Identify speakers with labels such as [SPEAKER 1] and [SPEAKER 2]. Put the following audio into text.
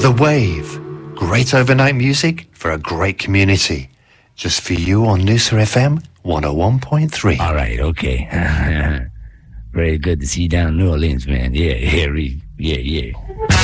[SPEAKER 1] The Wave. Great overnight music for a great community. Just for you on Noosa FM 101.3.
[SPEAKER 2] All right, okay. Very good to see you down in New Orleans, man. Yeah.